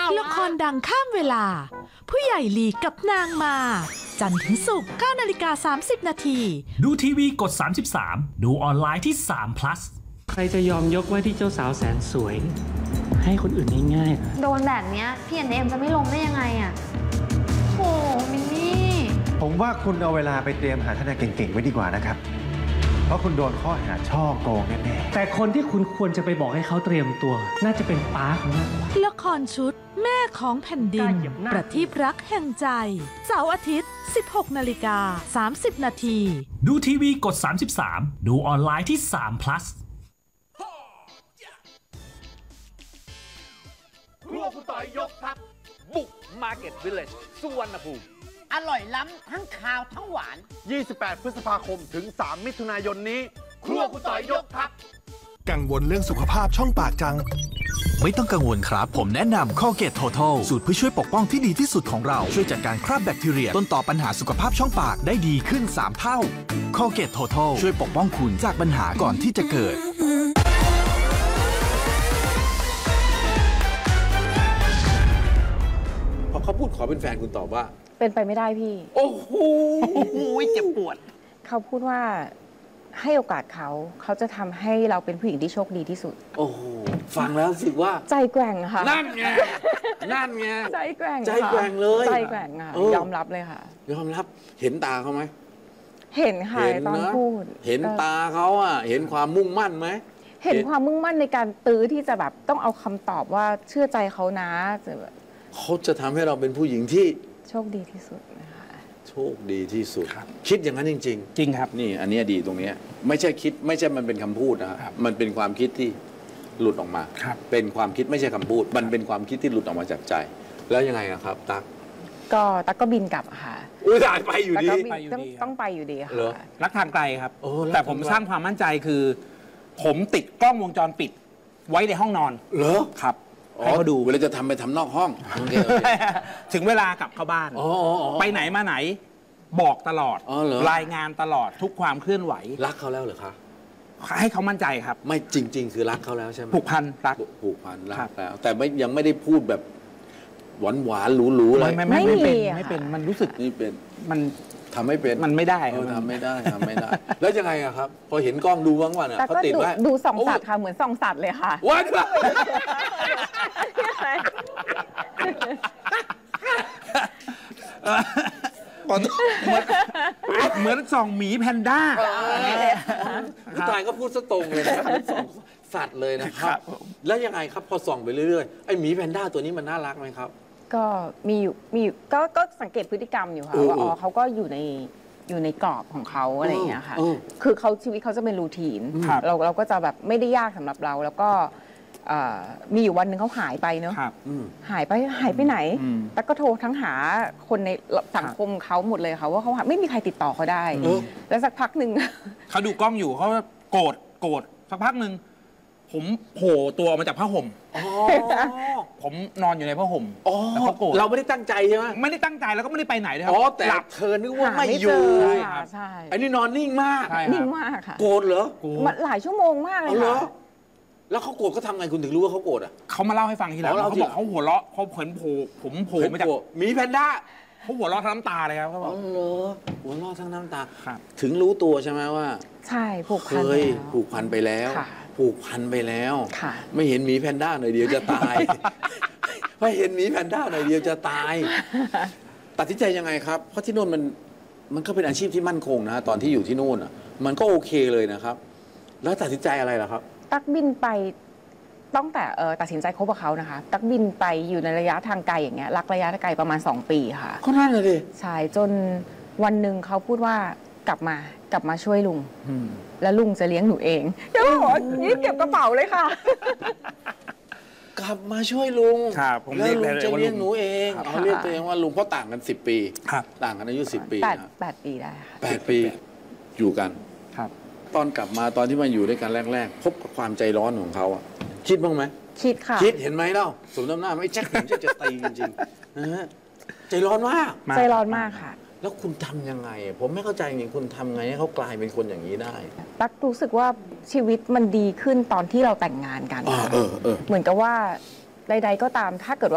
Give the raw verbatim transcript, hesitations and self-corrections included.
ละครดังข้ามเวลา ผู้ใหญ่ลีกับนางมา จันทร์ถึงศุกร์เก้านาฬิกาสามสิบนาทีดูทีวีกดสามสิบสามดูออนไลน์ที่สาม plus ใครจะยอมยกว่าที่เจ้าสาวแสนสวย ให้คนอื่นง่ายๆเหรอโดนแบบเนี้ยพี่เอ็นเอ็มจะไม่ลงได้ยังไงอ่ะโหมินนี่ผมว่าคุณเอาเวลาไปเตรียมหาทนายเก่งๆไว้ดีกว่านะครับ เพราะคุณโดนข้อหาช่อโกงแน่ๆแต่คนที่คุณควรจะไปบอกให้เขาเตรียมตัว น่าจะเป็นป้าของมากกว่าละครชุดแม่ของแผ่นดินกล้าเหยียบหน้าประทีปรักแห่งใจ เสาร์อาทิตย์ สิบหกนาฬิกาสามสิบนาทีดูทีวีกดสามสิบสามดูออนไลน์ที่สาม plus ครัวคุณต่อยยกทัพบุกมาร์เก็ตวิลเลจสุวรรณภูมิอร่อยล้ำทั้งคาวทั้งหวานยี่สิบแปด พฤษภาคมถึง สาม มิถุนายนนี้ ครัวคุณต่อยยกทัพกังวลเรื่องสุขภาพช่องปากจัง ไม่ต้องกังวลครับ ผมแนะนำ Colgate Total สูตรเพื่อช่วยปกป้องที่ดีที่สุดของเรา ช่วยจัดการคราบแบคทีเรียต้นต่อปัญหาสุขภาพช่องปากได้ดีขึ้น สาม เท่า Colgate Total ช่วยปกป้องคุณจากปัญหาก่อนที่จะเกิดพอเขาพูดขอเป็นแฟนคุณตอบว่าเป็นไปไม่ได้พี่โอ้โหเจ็บปวดเขาพูดว่าให้โอกาสเขา เขาจะทำให้เราเป็นผู้หญิงที่โชคดีที่สุดโอ้โห ฟังแล้วรู้สึกว่าใจแกว่งค่ะนั่นไง นั่นไงใจแกว่งใจแกว่งเลยใจแกว่งค่ะเออยอมรับเลยค่ะยอมรับ เห็นตาเขาไหมเห็นค่ะตอนนะพูดเห็นก็ตาเขาอ่ะ เห็นความมุ่งมั่นไหมเห็นความมุ่งมั่นในการตื้อที่จะแบบต้องเอาคำตอบว่าเชื่อใจเขานะจะแบบเขาจะทำให้เราเป็นผู้หญิงที่โชคดีที่สุดนะคะโชคดีที่สุด คิดอย่างนั้นจริงจริงครับๆ นี่อันเนี้ยดีตรงเนี้ยไม่ใช่คิดไม่ใช่มันเป็นคำพูดนะคครัรับบ มันเป็นความคิดที่หลุดออกมาครับเป็นความคิดไม่ใช่คำพูด มันเป็นความคิดที่หลุดออกมาจากใจ แล้วยังไงอะครับ ตั๊กก็ตั๊กก็บินกลับค่ะอุ้ยตายไปอยู่ตั๊กดีก็บินไปอยู่ต้องดีครับต้องไปอยู่ดีค่ะเหรอรักทางไกลครับโอ้รักแต่ผมทางไกลสร้างความมั่นใจคือ ผมติดกล้องวงจรปิด ไว้ในห้องนอนเหรอครับอ๋อให้เขาดูเวลาจะทำไปทำนอกห้องโอเคโอเคถึงเวลากลับเข้าบ้านอ๋ออ๋ออ๋อไปไหนมาไหน บอกตลอดอ๋อเหรอรายงานตลอดทุกความเคลื่อนไหวรักเขาแล้วเหรอคะให้เขามั่นใจครับไม่จริง ๆ คือรักเขาแล้วใช่ไหมผูกพันรักผูกพันรัครักบแล้ว แต่ไม่ยังไม่ได้พูดแบบหวานหวานๆหรูๆอะไรไม่ไม่ไม่ไม่เป็นไม่มีอะไม่เป็นมันรู้สึกนี่เป็นมันทำไม่เป็นมันไม่ได้เอครับอทำไม่ได้ทำไม่ได้ แล้วยังไงอะครับ พอเห็นกล้องดูบ้างวันอะแต่เขาก็ติดดูไว้ดูส่องสัตว์ค่ะเหมือนส่องสัตว์เลยค่ะว้ายว้ายเหมือนส่องหมีแพนด้าผู้ชายก็พูดซะตรงเลยนะครับส่องสัตว์เลยนะคครัรับบแล้วยังไงครับพอส่องไปเรื่อยๆไอ้หมีแพนด้าตัวนี้มันน่ารักไหมครับก็มีอยู่มีอยู่ก็ก็สังเกตพฤติกรรมอยู่ค่ะเออว่าอ๋อเออเขาก็อยู่ในอยู่ในกรอบของเขาอะไรอย่างเงี้ยค่ะเออคือเขาชีวิตเขาจะเป็นรูทีนครับเราเราก็จะแบบไม่ได้ยากสำหรับเรา แล้วก็เอ่อมีอยู่วันหนึ่งเขาหายไปเนอะครับอืมหายไปหายไปไหนอืมแต่ก็โทรทั้งหาคนในสังคมเขาหมดเลยค่ะว่าเขาหาไม่มีใครติดต่อเขาได้เออแล้วสักพักหนึ่งเขาดูกล้องอยู่เขาโกรธโกรธสักพักหนึ่งผมโผล่ตัวออกมาจากผ้าห่มอ๋อผมนอนอยู่ในผ้าห่มอ๋อแล้วเขาโกรธเราไม่ได้ตั้งใจใช่ไหมไม่ได้ตั้งใจแล้วก็ไม่ได้ไปไหนด้วยครัอ๋อแต่หลับเธอนึกว่าหาไม่ไม่อเจยู่อใช่ค่ะครับใช่ไอ้นี่นอนนิ่งมากใช่ครับนิ่งมากค่ะโกรธเหรอโกรธมันหลายชั่วโมงมากเลยเอาเหรอค่ะแล้วเขาโกรธเขาทำไงคุณถึงรู้ว่าเขาโกรธอ่ะเขามาเล่าให้ฟังทีหลังอ๋อเล่าเขาทีบหลัอกงเขาหัวเราะเขาเผินโผล่ผมโผล่มาจากหมีแพนด้าเขาหัวเราะทั้งน้ำตาเลยครับเขาบอ๋ออก เหรอหัวเราะทั้งน้ำตาครับถึงรู้ตัวใช่ไหมว่าใช่ผูกเคพันยแล้วผูกพันไปแล้วค่ะผูกพันไปแล้วค่ะไม่เห็นหมีแพนด้าหน่อยเดียวจะตาย ไม่เห็นหมีแพนด้าหน่อยเดียวจะตาย ตัดสินใจยังไงครับ เพราะที่โน่นมันมันก็เป็นอาชีพที่มั่นคงนะตอนที่อยู่ที่โน่นอ่ะ มันก็โอเคเลยนะครับ แล้วตัดสินใจอะไรล่ะครับตักบินไปตั้งแต่เออตัดสินใจคบกับเขานะคะ ตักบินไปอยู่ในระยะทางไกลอย่างเงี้ยรักระยะไกลประมาณ สอง ปีค่ะก็นั่นเลยดิใช่จนวันหนึ่งเขาพูดว่ากลับมากลับมาช่วยลุงอืมแล้วลุงจะเลี้ยงหนูเองเดี๋ยวบอกว่านี่เก็บกระเป๋าเลยค่ะกลับมาช่วยลุงครับผมแล้วเรียกลุงจะว่าเลี้ยงหนูเองครับเขาเรียกตัวเองว่าลุงเพราะต่างกันสิบปีครับต่างกันอายุสิบปีแปดนะแปดปีได้ค่ะแปดปีอยู่กันครับตอนกลับมาตอนที่มาอยู่ด้วยกันแรก ๆ พบกับความใจร้อนของเขาอะคิดบ้างไหมคิดค่ะคิดเห็นไหมเล่าสมน้ำหน้าไม่แจ็คผมจะจะตีจริงๆนะฮะใจร้อนมากมากใจร้อนมากค่ะแล้วคุณทำยังไงอะผมไม่เข้าใจจริงๆคุณทำไงให้เขากลายเป็นคนอย่างนี้ได้ตักรู้สึกว่าชีวิตมันดีขึ้นตอนที่เราแต่งงานกันอ๋อค่ะเออเออเหมือนกับว่าใดๆก็ตามถ้าเกิดว่า